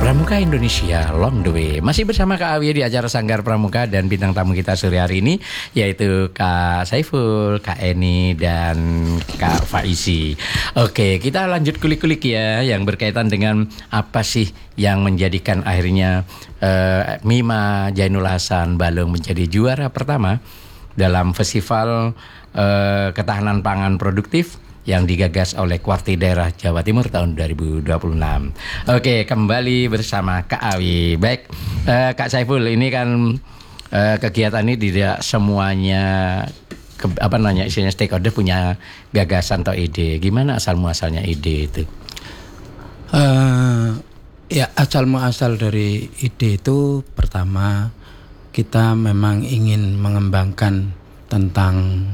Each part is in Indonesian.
Pramuka Indonesia Long the Way. Masih bersama Kak Awi di acara Sanggar Pramuka dan bintang tamu kita sore hari ini yaitu Kak Saiful, Kak Eni dan Kak Faizi. Oke, kita lanjut kulik-kulik ya yang berkaitan dengan apa sih yang menjadikan akhirnya Mima Jainul Hasan Balong menjadi juara pertama dalam festival ketahanan pangan produktif yang digagas oleh Kuarti Daerah Jawa Timur tahun 2026. Oke, kembali bersama Kak Awi. Baik, Kak Saiful, ini kan kegiatan ini tidak semuanya istilahnya stakeholder punya gagasan atau ide. Gimana asal muasalnya ide itu? Ya, asal muasal dari ide itu pertama kita memang ingin mengembangkan tentang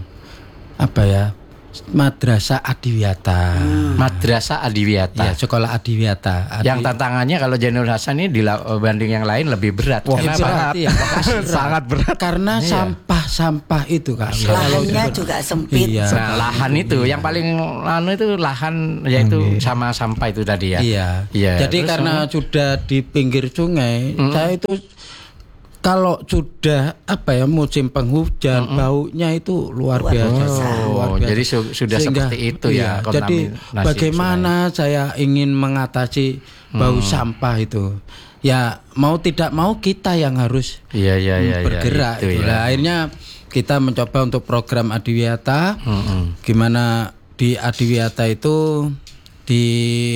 Madrasah Adiwiyata. Madrasah Adiwiyata. Ya, sekolah Adiwiyata. Yang tantangannya kalau Jainul Hasan ini dibanding yang lain lebih berat. Kenapa? Sangat berat. Karena sampah-sampah itu Kak. Lahannya juga sempit. Iya. Nah, lahan itu yang paling itu lahan yaitu sama sampah itu tadi ya. Iya. Jadi karena sudah di pinggir sungai, saya itu kalau sudah musim penghujan baunya itu luar biasa. Jadi sudah seperti itu ya. Jadi bagaimana saya ingin mengatasi bau sampah itu? Ya mau tidak mau kita yang harus bergerak. Akhirnya kita mencoba untuk program Adiwiyata. Gimana di Adiwiyata itu di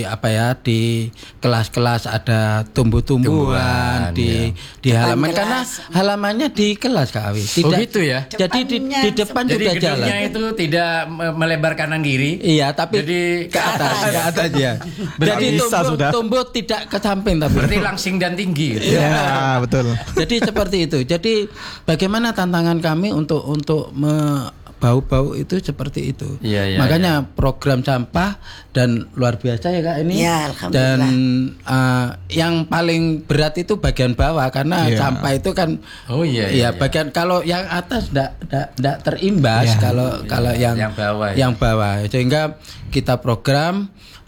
kelas-kelas ada tumbuh-tumbuhan di halaman kelas. Karena halamannya di kelas Kak Awi. Tidak, gitu ya. Jadi di depan juga jalan. Jadi itu tidak melebar kanan kiri. Iya, tapi jadi ke atas ya. Jadi tumbuh tidak ke samping tapi berarti langsing dan tinggi gitu. Ya, betul. Jadi seperti itu. Jadi bagaimana tantangan kami untuk bau-bau itu seperti itu. Makanya program sampah dan luar biasa ya Kak ini. Ya, dan yang paling berat itu bagian bawah karena sampah itu kan bagian kalau yang atas enggak terimbas kalau yang bawah. Sehingga kita program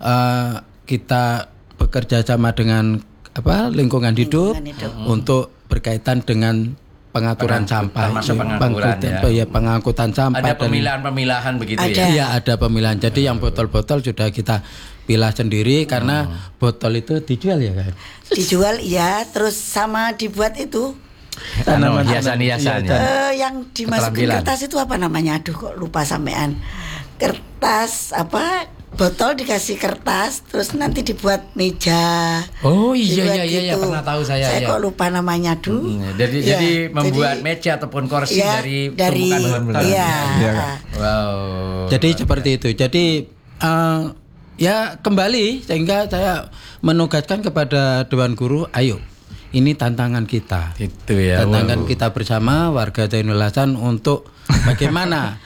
kita bekerja sama dengan lingkungan hidup untuk berkaitan dengan pengaturan sampah, pengangkutan sampah. Ada pemilahan begitu ya? Iya, ada pemilahan. Jadi yang botol-botol sudah kita pilah sendiri karena botol itu dijual ya kan? Dijual iya, terus sama dibuat itu tanaman hiasan-hiasan. Yang dimasukin kertas itu apa namanya? Aduh kok lupa sampean. Kertas botol dikasih kertas, terus nanti dibuat meja. Oh iya pernah tahu saya. Saya kok lupa namanya Jadi membuat meja ataupun kursi dari tumpukan botol. Wow. Jadi seperti itu. Jadi kembali sehingga saya menugaskan kepada Dewan Guru, ayo. Ini tantangan kita. Itu ya. Tantangan kita bersama warga Jainul Hasan untuk bagaimana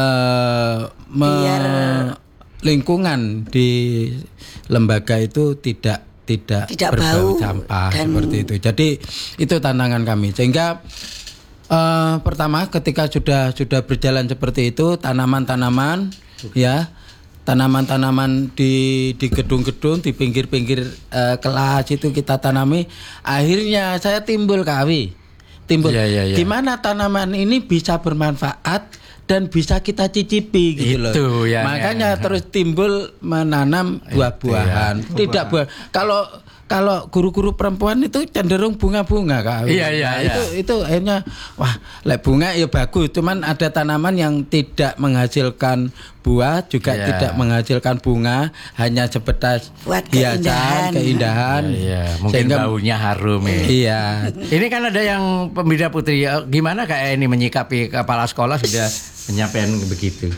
lingkungan di lembaga itu tidak berbau sampah seperti itu. Jadi itu tantangan kami. Sehingga pertama ketika sudah berjalan seperti itu, tanaman-tanaman di gedung-gedung di pinggir-pinggir kelas itu kita tanami. Akhirnya saya timbul Kak Awi. Gimana tanaman ini bisa bermanfaat dan bisa kita cicipi gitu loh. Makanya terus timbul menanam buah-buahan. Tidak buah. Kalau guru-guru perempuan itu cenderung bunga-bunga Kak. Itu akhirnya lek bunga ya bagus, cuman ada tanaman yang tidak menghasilkan buah juga tidak menghasilkan bunga, hanya sebatas buat hiasan, keindahan. Mungkin sehingga baunya harum ya. Iya. Ini kan ada yang pembina putri. Gimana kayak ini menyikapi kepala sekolah sudah menyampaikan begitu?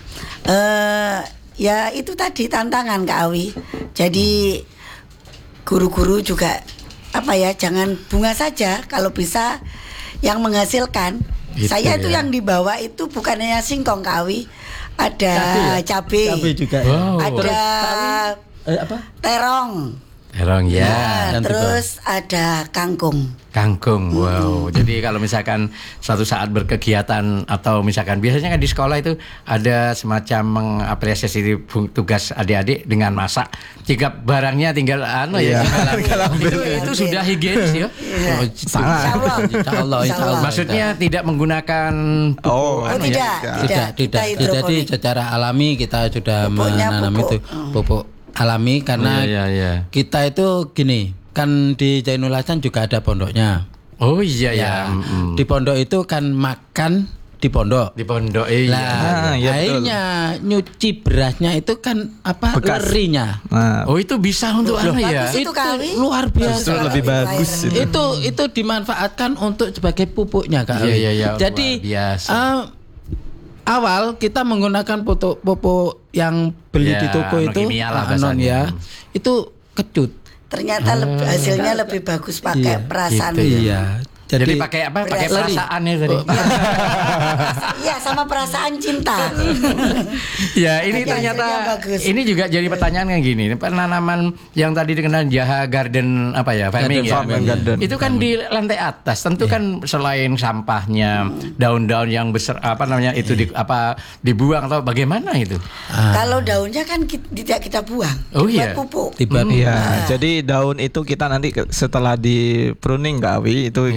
Ya itu tadi tantangan Kak Awi. Jadi guru-guru juga jangan bunga saja, kalau bisa yang menghasilkan. Saya itu yang dibawa itu bukan hanya singkong Kak Awi, ada cabai juga. Ada terong. Terong ya. Nah, terus ada kangkung. Kangkung, wow. Jadi kalau misalkan suatu saat berkegiatan atau misalkan biasanya kan di sekolah itu ada semacam mengapresiasi tugas adik-adik dengan masak. Jika barangnya tinggal itu sudah higienis ya. Sangat. Insya Allah. Maksudnya tidak menggunakan tidak. Jadi secara alami kita sudah menanam itu pupuk alami karena kita itu gini. Kan di Zainul Hasan juga ada pondoknya. Oh iya ya. Di pondok itu kan makan di pondok. Di pondok iya. Akhirnya nyuci berasnya itu kan lerinya. Oh itu bisa untuk apa ya? Itu luar biasa. Justru lebih bagus Itu dimanfaatkan untuk sebagai pupuknya Kak. Iya. Jadi awal kita menggunakan pupuk yang beli di toko itu itu kecut. Ternyata hasilnya lebih bagus pakai perasaan. Iya. Jadi pakai apa? Pakai perasaan ya tadi. Iya, sama perasaan cinta. Ya, ini ternyata ini juga jadi pertanyaan yang gini. Penanaman yang tadi dikenal Jaha Garden apa ya? Farming ya. Itu kan di lantai atas. Tentu kan selain sampahnya, daun-daun yang besar itu dibuang atau bagaimana itu? Kalau daunnya kan tidak kita buang. Oh iya. Pupuk. Iya. Jadi daun itu kita nanti setelah di pruning Kak Awi itu